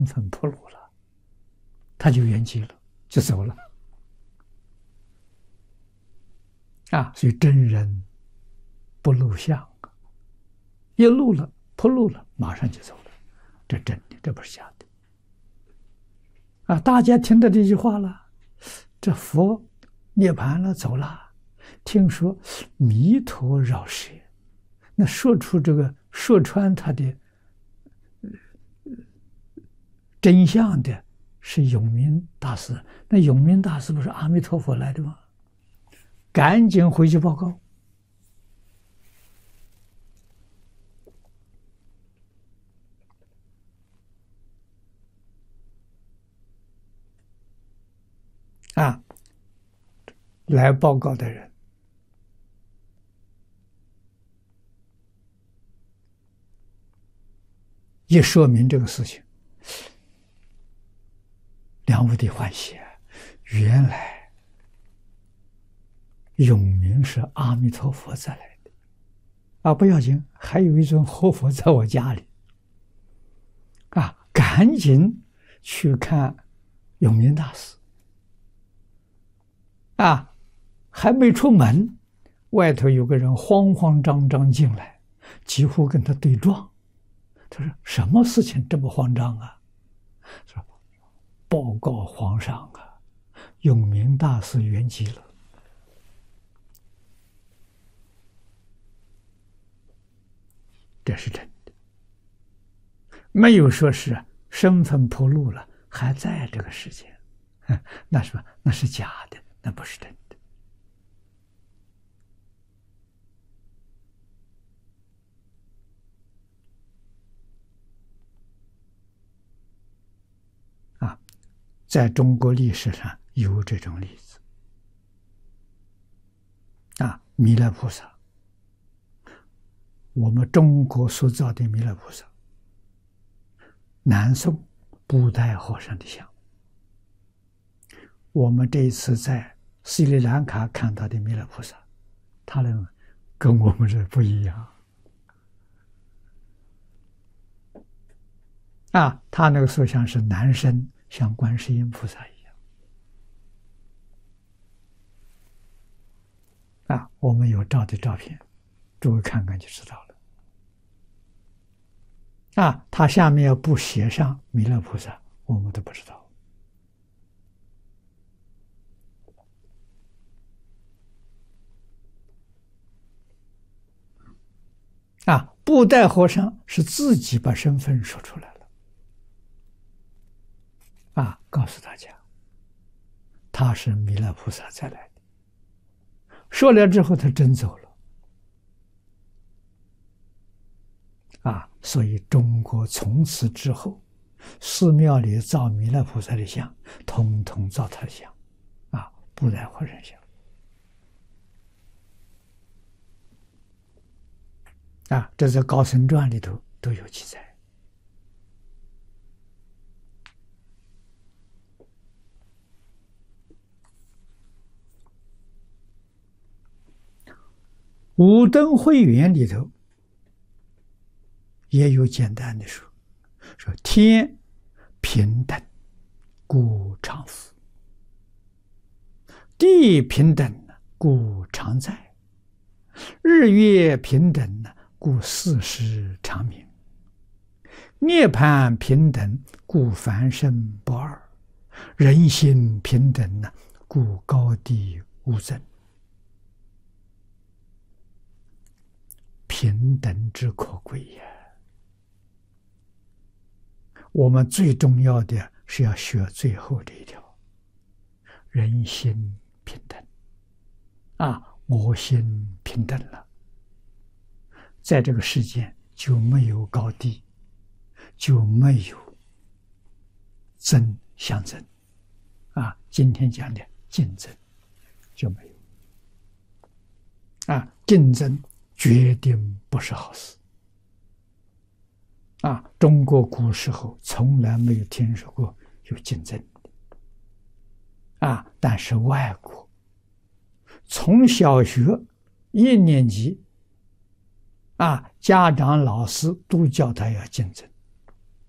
分破路了，他就圆寂了，就走了。所以真人不露相，一露了破路了，马上就走了，这真的，这不是假的。大家听到这句话了，这佛涅槃了，走了，听说弥陀绕舍，那说出这个说穿他的真相的是永明大师。那永明大师不是阿弥陀佛来的吗？赶紧回去报告。来报告的人一说明这个事情，梁武帝欢喜，原来永明是阿弥陀佛再来的不要紧，还有一尊活佛在我家里赶紧去看永明大师还没出门，外头有个人慌慌张张进来，几乎跟他对撞。他说：“什么事情这么慌张啊？”说：“报告皇上永明大师圆寂了。”这是真的，没有说是身份破路了，还在这个世界，那是那是假的，那不是真的。在中国历史上有这种例子弥勒菩萨，我们中国所造的弥勒菩萨，南宋布袋和尚的像，我们这一次在斯里兰卡看到的弥勒菩萨，他认为跟我们这不一样他那个塑像是男生，像观世音菩萨一样我们有照的照片，诸位看看就知道了他下面要不写上弥勒菩萨，我们都不知道布袋和尚是自己把身份说出来了告诉大家他是弥勒菩萨再来的。说了之后他真走了所以中国从此之后寺庙里造弥勒菩萨的像，统统造他的像布袋和尚像这在《高僧传》里头都有记载。五灯会元里头也有简单的说天平等故常福，地平等故常在，日月平等故四时常明，涅槃平等故凡圣不二，人心平等故高低无争。平等之可贵呀！我们最重要的是要学最后这一条，人心平等我心平等了，在这个世界就没有高低，就没有争相争今天讲的竞争就没有竞争决定不是好事中国古时候从来没有听说过有竞争但是外国从小学1年级家长老师都叫他要竞争